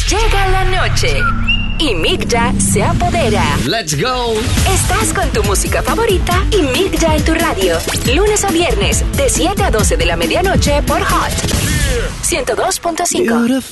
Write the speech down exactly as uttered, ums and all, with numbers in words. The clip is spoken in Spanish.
Llega la noche y Migya se apodera. Let's go. Estás con tu música favorita y Migya en tu radio. Lunes a viernes, de siete a doce de la medianoche por Hot ciento dos punto cinco.